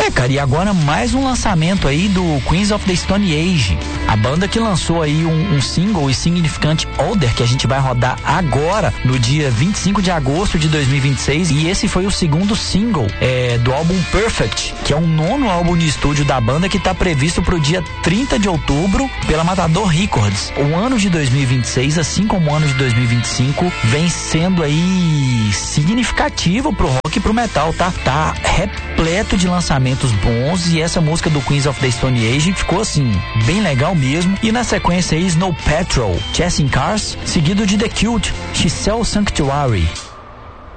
Cara, e agora mais um lançamento aí do Queens of the Stone Age, a banda que lançou aí um single, Insignificant Other, que a gente vai rodar agora no dia 25 de agosto de 2026, e esse foi o segundo single do álbum Perfect, que é o 9º álbum de estúdio da banda, que tá previsto pro dia 30 de outubro pela Matador Records. O ano de 2026, assim como o ano de 2025, vem sendo aí significativo pro rock e pro metal, tá? Tá repleto de lançamentos bons, e essa música do Queens of the Stone Age ficou assim, bem legal mesmo. E na sequência aí, Snow Patrol, Chasing Cars, seguido de The Cult, She Sells Sanctuary.